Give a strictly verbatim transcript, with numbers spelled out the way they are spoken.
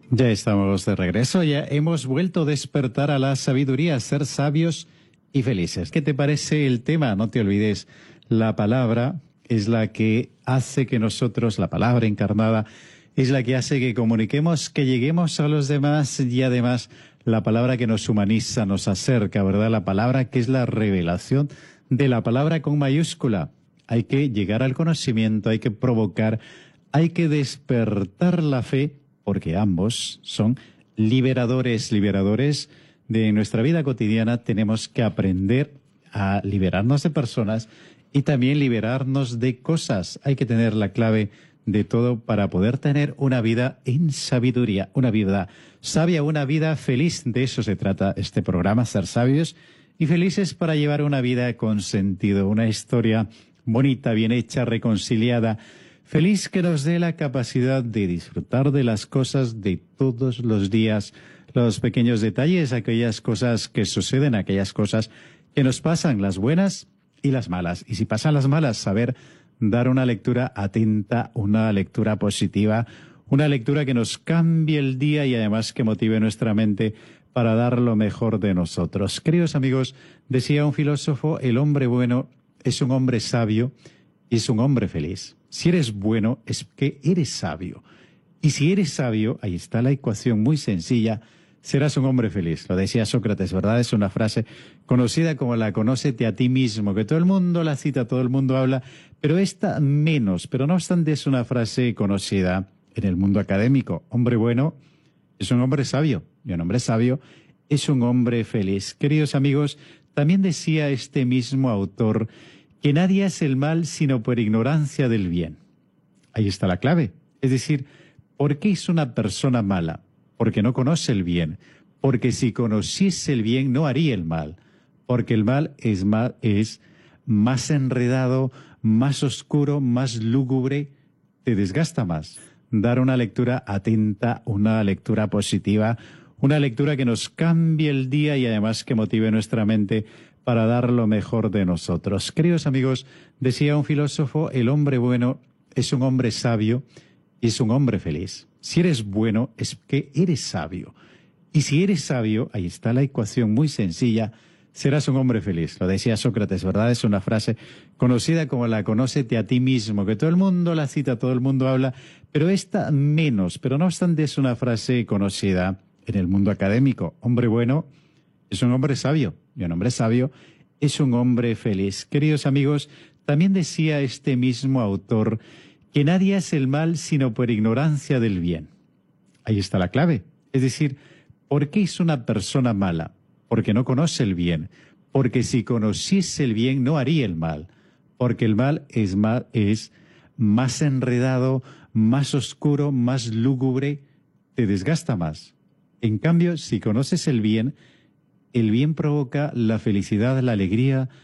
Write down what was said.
Ya estamos de regreso, ya hemos vuelto a despertar a la sabiduría, a ser sabios y felices. ¿Qué te parece el tema? No te olvides, la palabra es la que hace que nosotros, la palabra encarnada, es la que hace que comuniquemos, que lleguemos a los demás y además la palabra que nos humaniza, nos acerca, ¿verdad? La palabra que es la revelación de la palabra con mayúscula. Hay que llegar al conocimiento, hay que provocar, hay que despertar la fe, porque ambos son liberadores, liberadores de nuestra vida cotidiana. Tenemos que aprender a liberarnos de personas y también liberarnos de cosas. Hay que tener la clave de todo para poder tener una vida en sabiduría, una vida sabia, una vida feliz. De eso se trata este programa, ser sabios y felices para llevar una vida con sentido, una historia bonita, bien hecha, reconciliada, feliz, que nos dé la capacidad de disfrutar de las cosas de todos los días, los pequeños detalles, aquellas cosas que suceden, aquellas cosas que nos pasan, las buenas y las malas. Y si pasan las malas, saber dar una lectura atenta, una lectura positiva, una lectura que nos cambie el día y además que motive nuestra mente para dar lo mejor de nosotros. Queridos amigos, decía un filósofo, el hombre bueno es un hombre sabio y es un hombre feliz. Si eres bueno, es que eres sabio. Y si eres sabio, ahí está la ecuación muy sencilla, serás un hombre feliz. Lo decía Sócrates, ¿verdad? Es una frase conocida como la conócete a ti mismo, que todo el mundo la cita, todo el mundo habla, pero esta menos. Pero no obstante es una frase conocida en el mundo académico. Hombre bueno es un hombre sabio, y un hombre sabio es un hombre feliz. Queridos amigos, también decía este mismo autor que nadie hace el mal sino por ignorancia del bien. Ahí está la clave. Es decir, ¿por qué es una persona mala? Porque no conoce el bien. Porque si conociese el bien no haría el mal. Porque el mal es más, es más enredado, más oscuro, más lúgubre, te desgasta más. Dar una lectura atenta, una lectura positiva, una lectura que nos cambie el día y además que motive nuestra mente para dar lo mejor de nosotros. Queridos amigos, decía un filósofo, el hombre bueno es un hombre sabio y es un hombre feliz. Si eres bueno, es que eres sabio. Y si eres sabio, ahí está la ecuación muy sencilla, serás un hombre feliz. Lo decía Sócrates, ¿verdad? Es una frase conocida como la conócete a ti mismo, que todo el mundo la cita, todo el mundo habla, pero esta menos. Pero no obstante es una frase conocida en el mundo académico. Hombre bueno es un hombre sabio, y un hombre sabio es un hombre feliz. Queridos amigos, también decía este mismo autor que nadie hace el mal sino por ignorancia del bien. Ahí está la clave. Es decir, ¿por qué es una persona mala? Porque no conoce el bien. Porque si conociese el bien no haría el mal. Porque el mal es más, es más enredado, más oscuro, más lúgubre, te desgasta más. En cambio, si conoces el bien, el bien provoca la felicidad, la alegría,